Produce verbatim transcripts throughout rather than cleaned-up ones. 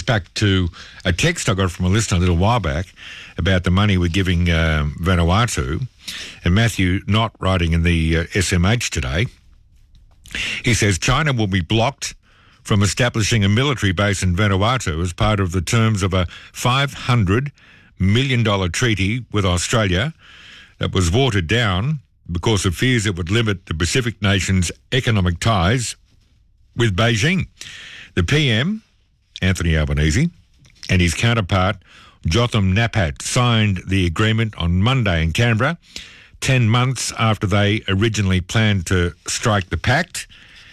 back to a text I got from a listener a little while back about the money we're giving uh, Vanuatu. And Matthew Knott, writing in the uh, S M H today, he says China will be blocked from establishing a military base in Vanuatu as part of the terms of a five hundred million dollars treaty with Australia that was watered down because of fears it would limit the Pacific nation's economic ties with Beijing. The P M, Anthony Albanese, and his counterpart, Jotham Napat, signed the agreement on Monday in Canberra, ten months after they originally planned to strike the pact.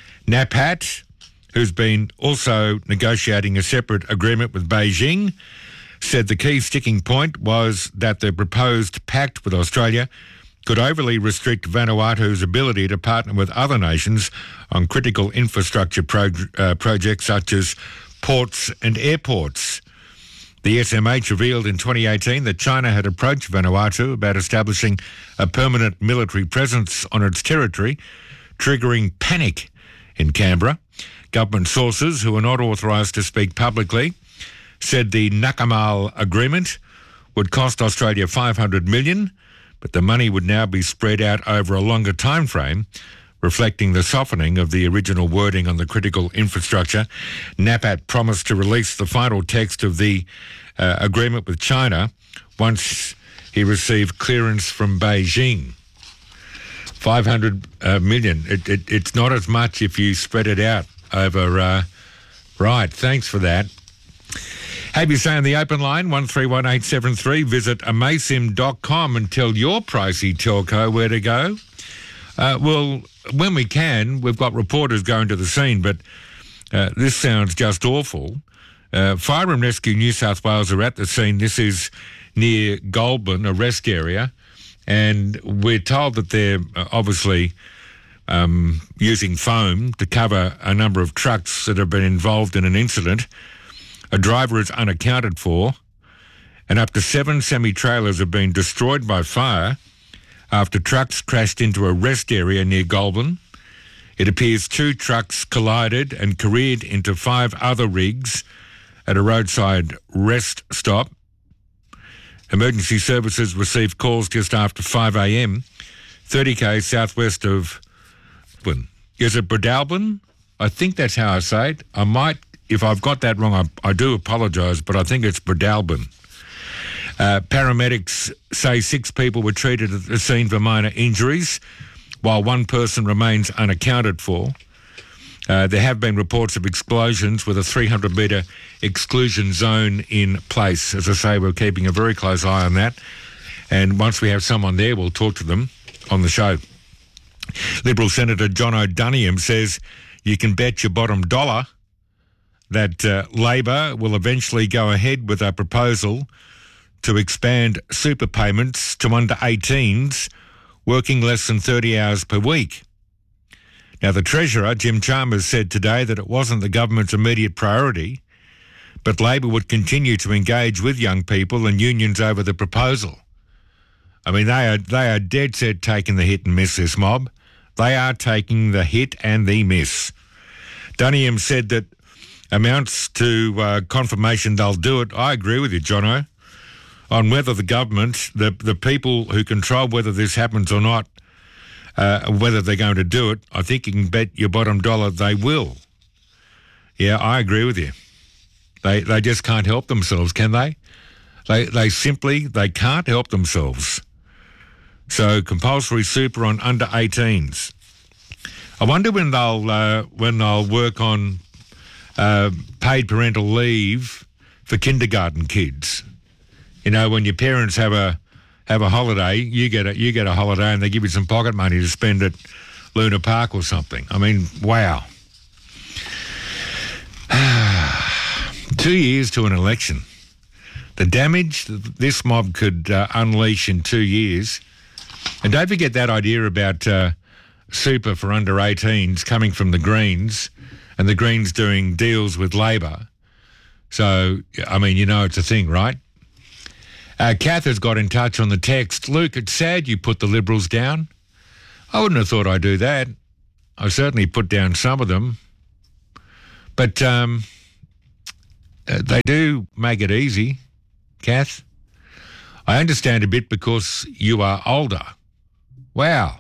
Napat, who's been also negotiating a separate agreement with Beijing, said the key sticking point was that the proposed pact with Australia could overly restrict Vanuatu's ability to partner with other nations on critical infrastructure pro- uh, projects such as ports and airports. The S M H revealed in twenty eighteen that China had approached Vanuatu about establishing a permanent military presence on its territory, triggering panic in Canberra. Government sources, who are not authorised to speak publicly, said the Nakamal agreement would cost Australia five hundred million dollars, but the money would now be spread out over a longer time frame, reflecting the softening of the original wording on the critical infrastructure. Napat promised to release the final text of the uh, agreement with China once he received clearance from Beijing. five hundred uh, million. It, it, it's not as much if you spread it out over... Uh, right, thanks for that. Have you say on the open line, one three one eight seven three. Visit amaysim dot com and tell your pricey telco where to go. Uh, well, when we can, we've got reporters going to the scene, but uh, this sounds just awful. Uh, Fire and Rescue New South Wales are at the scene. This is near Goulburn, a rest area, and we're told that they're uh, obviously um, using foam to cover a number of trucks that have been involved in an incident. A driver is unaccounted for, and up to seven semi-trailers have been destroyed by fire after trucks crashed into a rest area near Goulburn. It appears two trucks collided and careered into five other rigs at a roadside rest stop. Emergency services received calls just after five a.m, thirty k's southwest of... Is it Breadalbin? I think that's how I say it. I might... If I've got that wrong, I, I do apologise, but I think it's Breadalbin. Uh, paramedics say six people were treated at the scene for minor injuries, while one person remains unaccounted for. Uh, there have been reports of explosions with a three hundred metre exclusion zone in place. As I say, we're keeping a very close eye on that. And once we have someone there, we'll talk to them on the show. Liberal Senator John O'Duniam says you can bet your bottom dollar that uh, Labor will eventually go ahead with a proposal to expand super payments to under eighteens working less than thirty hours per week. Now, the Treasurer, Jim Chalmers, said today that it wasn't the government's immediate priority, but Labor would continue to engage with young people and unions over the proposal. I mean, they are, they are dead set taking the hit and miss, this mob. They are taking the hit and the miss. Duniam said that amounts to uh, confirmation they'll do it. I agree with you, Jono, on whether the government, the the people who control whether this happens or not, uh, whether they're going to do it. I think you can bet your bottom dollar they will. Yeah, I agree with you. They they just can't help themselves, can they? They they simply they can't help themselves. So compulsory super on under eighteens. I wonder when they'll uh, when they'll work on Uh, paid parental leave for kindergarten kids. You know, when your parents have a have a holiday, you get a you get a holiday, and they give you some pocket money to spend at Luna Park or something. I mean, wow. Two years to an election. The damage that this mob could uh, unleash in two years. And don't forget that idea about uh, super for under eighteens coming from the Greens, and the Greens doing deals with Labor. So, I mean, you know it's a thing, right? Uh, Kath has got in touch on the text. Luke, it's sad you put the Liberals down. I wouldn't have thought I'd do that. I certainly put down some of them. But um, uh, they do make it easy, Kath. I understand a bit because you are older. Wow.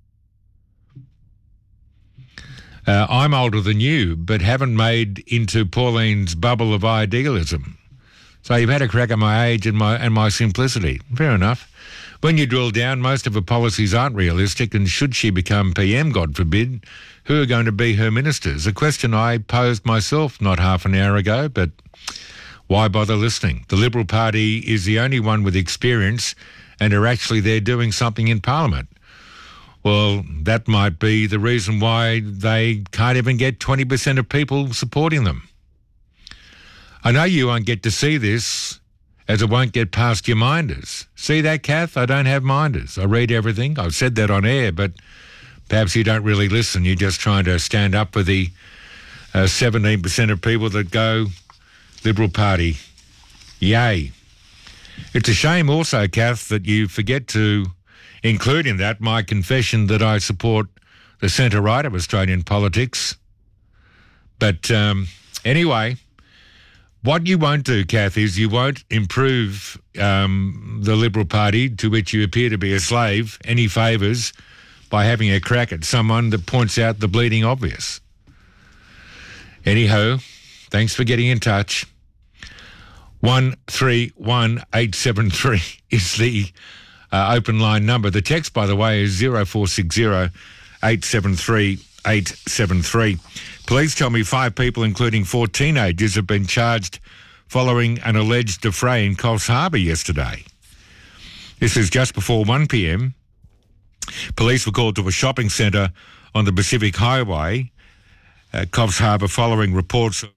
Uh, I'm older than you, but haven't made into Pauline's bubble of idealism. So you've had a crack at my age and my and my simplicity. Fair enough. When you drill down, most of her policies aren't realistic, and should she become P M, God forbid, who are going to be her ministers? A question I posed myself not half an hour ago, but why bother listening? The Liberal Party is the only one with experience and are actually there doing something in Parliament. Well, that might be the reason why they can't even get twenty percent of people supporting them. I know you won't get to see this, as it won't get past your minders. See that, Kath? I don't have minders. I read everything. I've said that on air, but perhaps you don't really listen. You're just trying to stand up for the uh, seventeen percent of people that go Liberal Party. Yay. It's a shame also, Kath, that you forget to include in that my confession that I support the centre-right of Australian politics. But um, anyway, what you won't do, Kath, is you won't improve um, the Liberal Party, to which you appear to be a slave, any favours by having a crack at someone that points out the bleeding obvious. Anyhow, thanks for getting in touch. one three one eight seven three is the uh, open line number. The text, by the way, is zero four six zero eight seven three eight seven three. Police tell me five people, including four teenagers, have been charged following an alleged affray in Coffs Harbour yesterday. This is just before one p m. Police were called to a shopping centre on the Pacific Highway, uh, Coffs Harbour, following reports of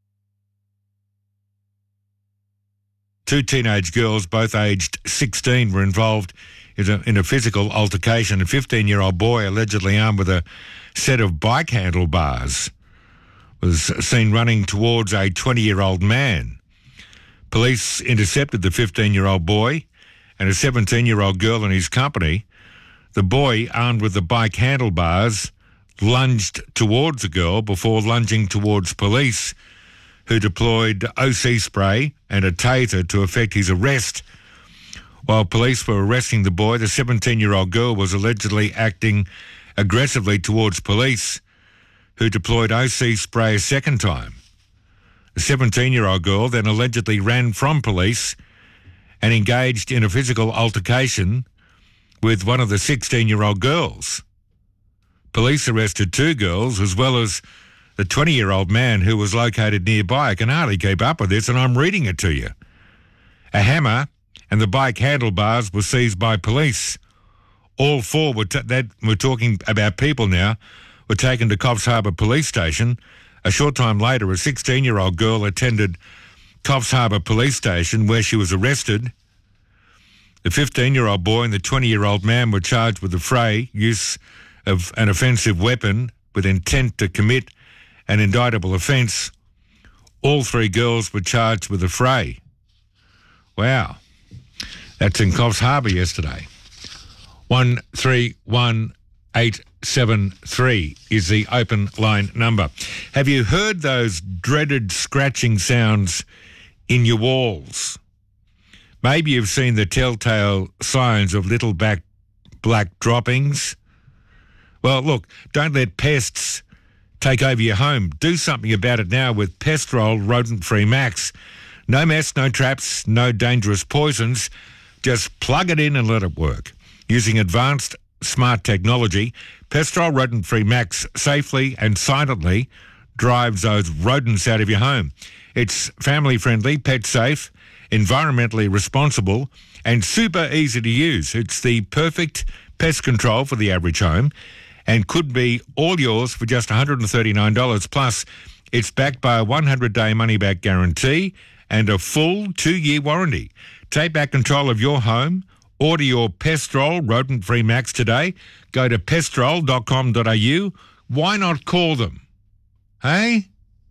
two teenage girls, both aged sixteen, were involved in a, in a physical altercation. A fifteen-year-old boy, allegedly armed with a set of bike handlebars, was seen running towards a twenty-year-old man. Police intercepted the fifteen-year-old boy and a seventeen-year-old girl in his company. The boy, armed with the bike handlebars, lunged towards the girl before lunging towards police, who deployed O C spray and a taser to effect his arrest. While police were arresting the boy, the seventeen-year-old girl was allegedly acting aggressively towards police, who deployed O C spray a second time. The seventeen-year-old girl then allegedly ran from police and engaged in a physical altercation with one of the sixteen-year-old girls. Police arrested two girls as well as the twenty-year-old man who was located nearby. I can hardly keep up with this, and I'm reading it to you. A hammer and the bike handlebars were seized by police. All four were, t- that, we're talking about people now, were taken to Coffs Harbour Police Station. A short time later, a sixteen-year-old girl attended Coffs Harbour Police Station, where she was arrested. The fifteen-year-old boy and the twenty-year-old man were charged with the fray, use of an offensive weapon with intent to commit an indictable offence. All three girls were charged with the fray. Wow. That's in Coffs Harbour yesterday. one three one eight seven three is the open line number. Have you heard those dreaded scratching sounds in your walls? Maybe you've seen the telltale signs of little back black droppings. Well, look, don't let pests take over your home. Do something about it now with Pestrol Rodent-Free Max. No mess, no traps, no dangerous poisons. Just plug it in and let it work. Using advanced smart technology, Pestrol Rodent-Free Max safely and silently drives those rodents out of your home. It's family-friendly, pet-safe, environmentally responsible, and super easy to use. It's the perfect pest control for the average home and could be all yours for just one hundred thirty-nine dollars. Plus, it's backed by a one hundred day money-back guarantee and a full two-year warranty. Take back control of your home. Order your Pestrol Rodent-Free Max today. Go to pestrol dot com dot a u. Why not call them? Hey?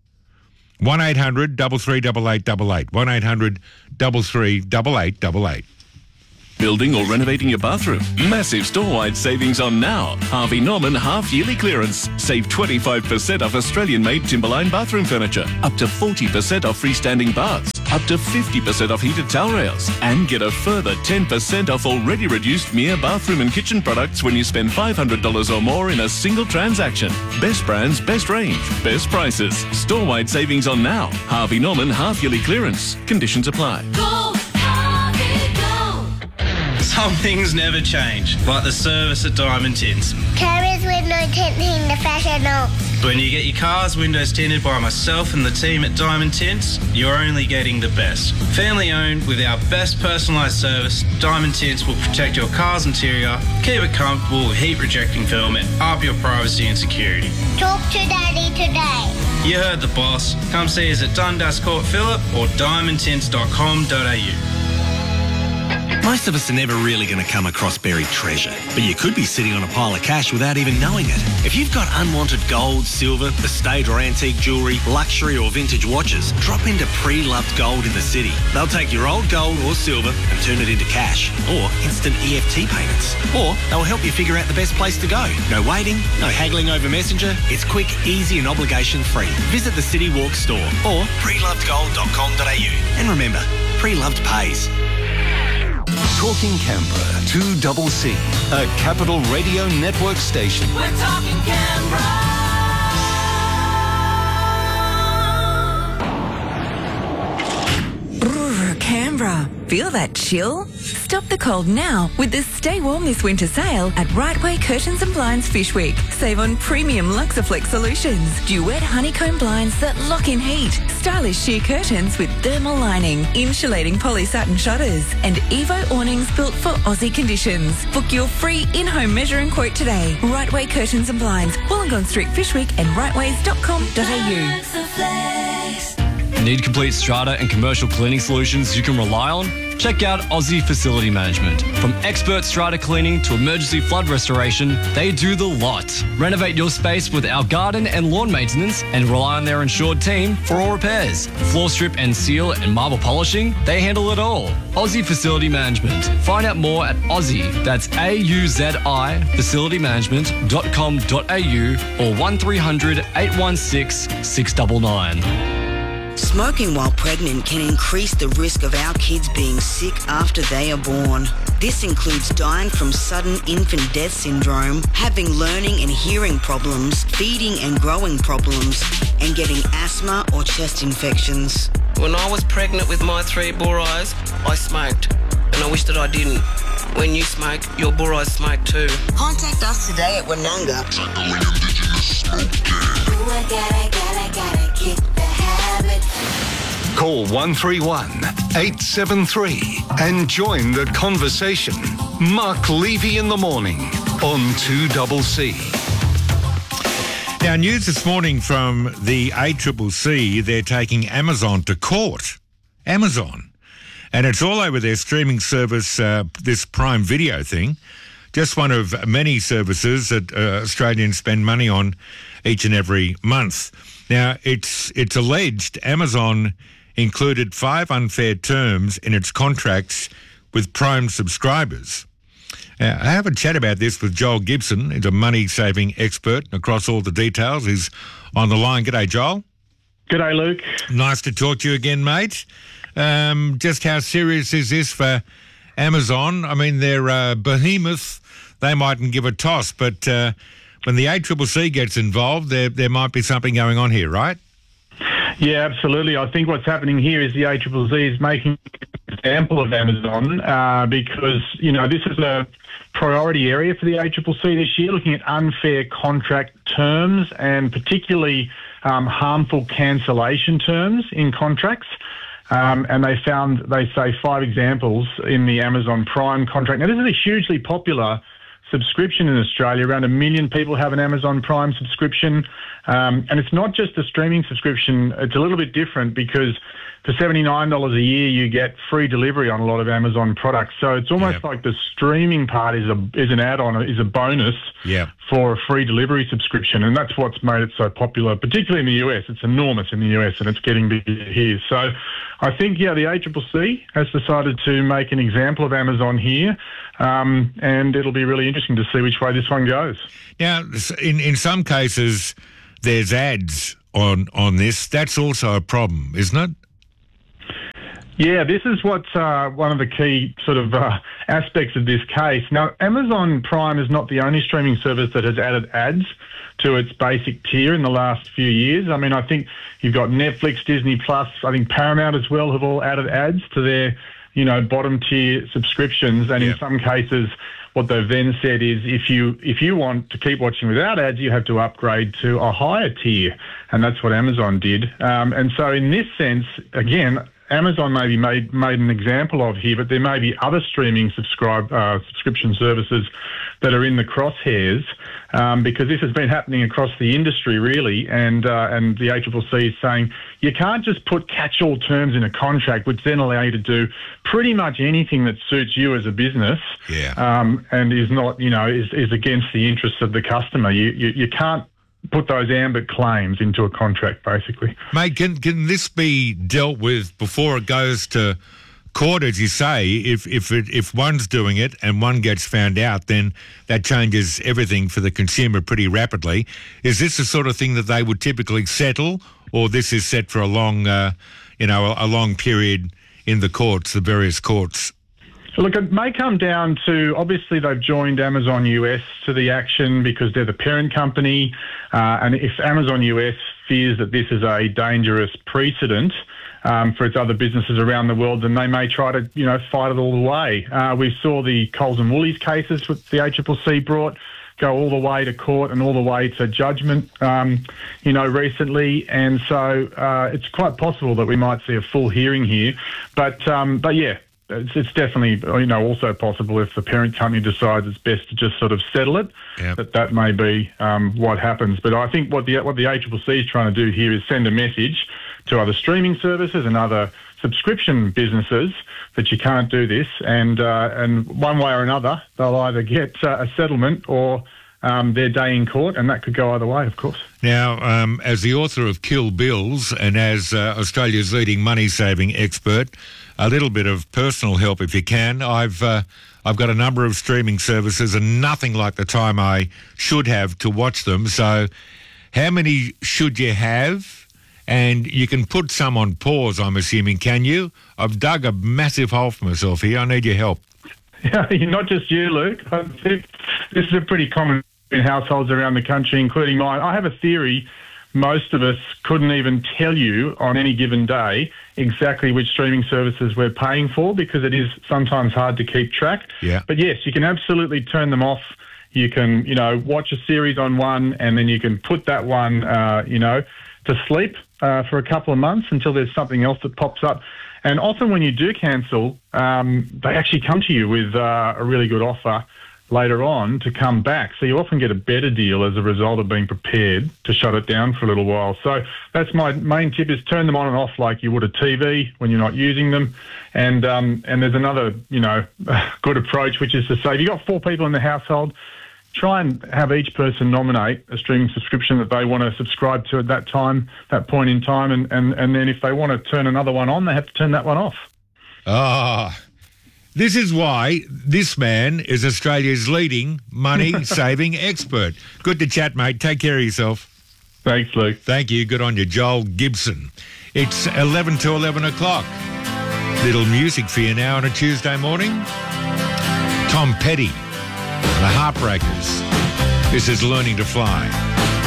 one eight hundred three three eight eight eight eight. one eight hundred three three eight eight eight eight. Building or renovating your bathroom? Massive store-wide savings on now. Harvey Norman half-yearly clearance. Save twenty-five percent off Australian-made Timberline bathroom furniture. Up to forty percent off freestanding baths. Up to fifty percent off heated towel rails. And get a further ten percent off already reduced Mia bathroom and kitchen products when you spend five hundred dollars or more in a single transaction. Best brands, best range, best prices. Store-wide savings on now. Harvey Norman half-yearly clearance. Conditions apply. Go, Harvey, go! Some things never change, like the service at Diamond Tints. Cameras with no tinting, the fashion. When you get your car's windows tinted by myself and the team at Diamond Tints, you're only getting the best. Family owned with our best personalised service, Diamond Tints will protect your car's interior, keep it comfortable with heat rejecting film and up your privacy and security. Talk to Daddy today. You heard the boss. Come see us at Dundas Court Phillip or diamond tints dot com dot a u. Most of us are never really going to come across buried treasure, but you could be sitting on a pile of cash without even knowing it. If you've got unwanted gold, silver, estate or antique jewellery, luxury or vintage watches, drop into Pre-Loved Gold in the city. They'll take your old gold or silver and turn it into cash or instant E F T payments. Or they'll help you figure out the best place to go. No waiting, no haggling over Messenger. It's quick, easy and obligation free. Visit the City Walk store or pre loved gold dot com dot a u. And remember, Pre-Loved pays. Talking Canberra, two double C, a Capital Radio Network station. We're talking Canberra. Brr, Canberra. Feel that chill? Stop the cold now with the Stay Warm This Winter sale at Rightway Curtains and Blinds Fish Week. Save on premium Luxaflex solutions, duet honeycomb blinds that lock in heat, stylish sheer curtains with thermal lining, insulating poly satin shutters, and Evo awnings built for Aussie conditions. Book your free in-home measuring quote today. Rightway Curtains and Blinds, Wollongong Street Fish Week and rightways dot com dot a u. Need complete strata and commercial cleaning solutions you can rely on? Check out Aussie Facility Management. From expert strata cleaning to emergency flood restoration, they do the lot. Renovate your space with our garden and lawn maintenance and rely on their insured team for all repairs. Floor strip and seal and marble polishing, they handle it all. Aussie Facility Management. Find out more at Aussie, that's A U Z I, facility management dot com dot a u or one three hundred eight one six six nine nine. Smoking while pregnant can increase the risk of our kids being sick after they are born. This includes dying from sudden infant death syndrome, having learning and hearing problems, feeding and growing problems, and getting asthma or chest infections. When I was pregnant with my three boys, I smoked, and I wish that I didn't. When you smoke, your boys smoke too. Contact us today at Woononga. Ooh, I gotta, gotta, gotta kick the habit. Call one three one, eight seven three and join the conversation. Mark Levy in the morning on two double C. Now, news this morning from the A C C C, they're taking Amazon to court. Amazon. And it's all over their streaming service, uh, this Prime Video thing. Just one of many services that uh, Australians spend money on each and every month. Now, it's it's alleged Amazon included five unfair terms in its contracts with Prime subscribers. Uh, I have a chat about this with Joel Gibson. He's a money-saving expert across all the details. He's on the line. G'day, Joel. G'day, Luke. Nice to talk to you again, mate. Um, just how serious is this for Amazon? I mean, they're a behemoth. They mightn't give a toss, but uh, when the A C C C gets involved, there there might be something going on here, right? Yeah, absolutely. I think what's happening here is the A C C C is making an example of Amazon uh, because, you know, this is a priority area for the A C C C this year, looking at unfair contract terms and particularly um, harmful cancellation terms in contracts. Um, and they found, they say, five examples in the Amazon Prime contract. Now, this is a hugely popular subscription in Australia. Around a million people have an Amazon Prime subscription. Um, and it's not just a streaming subscription. It's a little bit different because for seventy-nine dollars a year, you get free delivery on a lot of Amazon products. So it's almost yep. like the streaming part is a is an add-on, is a bonus yep. for a free delivery subscription. And that's what's made it so popular, particularly in the U S. It's enormous in the U S and it's getting big here. So I think, yeah, the A C C C has decided to make an example of Amazon here, um, and it'll be really interesting to see which way this one goes. Now, in, in some cases, there's ads on, on this. That's also a problem, isn't it? Yeah, this is what's uh, one of the key sort of uh, aspects of this case. Now, Amazon Prime is not the only streaming service that has added ads to its basic tier in the last few years. I mean, I think you've got Netflix, Disney Plus, I think Paramount as well have all added ads to their, you know, bottom tier subscriptions. And Yep. in some cases, what they've then said is if you if you want to keep watching without ads, you have to upgrade to a higher tier. And that's what Amazon did. Um, and so in this sense, again, Amazon may be made, made an example of here, but there may be other streaming subscribe uh, subscription services that are in the crosshairs um, because this has been happening across the industry, really, and uh, and the A C C C is saying you can't just put catch-all terms in a contract which then allow you to do pretty much anything that suits you as a business Yeah. um, and is not, you know, is, is against the interests of the customer. You, you, you can't put those ambit claims into a contract, basically. Mate, can can this be dealt with before it goes to court, as you say? If if it, if one's doing it and one gets found out, then that changes everything for the consumer pretty rapidly. Is this the sort of thing that they would typically settle, or this is set for a long, uh, you know, a, a long period in the courts, the various courts? Look, it may come down to, obviously they've joined Amazon U S to the action because they're the parent company, uh, and if Amazon U S fears that this is a dangerous precedent um, for its other businesses around the world, then they may try to, you know, fight it all the way. Uh, we saw the Coles and Woolies cases which the A C C C brought go all the way to court and all the way to judgment, um, you know, recently. And so uh, it's quite possible that we might see a full hearing here. But, um, but yeah, It's, it's definitely, you know, also possible if the parent company decides it's best to just sort of settle it, Yep. that that may be um, what happens. But I think what the what the A C C C is trying to do here is send a message to other streaming services and other subscription businesses that you can't do this, and uh, and one way or another they'll either get uh, a settlement or um, their day in court, and that could go either way, of course. Now, um, as the author of Kill Bills and as uh, Australia's leading money-saving expert, a little bit of personal help if you can. I've uh, I've got a number of streaming services and nothing like the time I should have to watch them. So how many should you have? And you can put some on pause, I'm assuming, can you? I've dug a massive hole for myself here. I need your help. Yeah, not just you, Luke. I think this is a pretty common in households around the country, including mine. I have a theory most of us couldn't even tell you on any given day exactly which streaming services we're paying for because it is sometimes hard to keep track. Yeah. But yes, you can absolutely turn them off. You can, you know, watch a series on one and then you can put that one, uh, you know, to sleep uh, for a couple of months until there's something else that pops up. And often when you do cancel, um, they actually come to you with uh, a really good offer later on to come back. So you often get a better deal as a result of being prepared to shut it down for a little while. So that's my main tip, is turn them on and off like you would a T V when you're not using them. And um, and there's another, you know, good approach, which is to say if you've got four people in the household, try and have each person nominate a streaming subscription that they want to subscribe to at that time, that point in time. And, and, and then if they want to turn another one on, they have to turn that one off. Ah, this is why this man is Australia's leading money-saving expert. Good to chat, mate. Take care of yourself. Thanks, Luke. Thank you. Good on you, Joel Gibson. It's eleven to eleven o'clock. Little music for you now on a Tuesday morning. Tom Petty, The Heartbreakers. This is Learning to Fly.